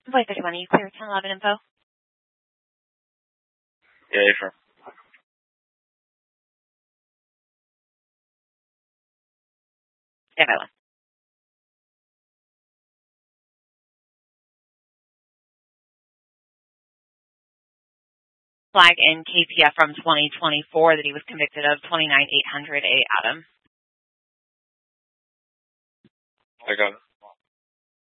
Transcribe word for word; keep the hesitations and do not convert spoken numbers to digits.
Voice thirty-one, you clear ten eleven info? Yeah, sure. Yeah, by one. Flag in K P F from twenty twenty-four that he was convicted of, twenty-nine eight hundred A Adam. I got it.